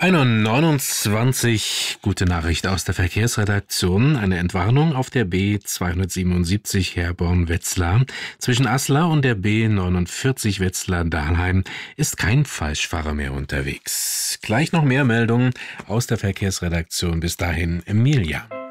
1:29 Uhr, gute Nachricht aus der Verkehrsredaktion. Eine Entwarnung auf der B 277 Herborn-Wetzlar. Zwischen Aslar und der B 49 Wetzlar-Dahlheim ist kein Falschfahrer mehr unterwegs. Gleich noch mehr Meldungen aus der Verkehrsredaktion. Bis dahin, Emilia.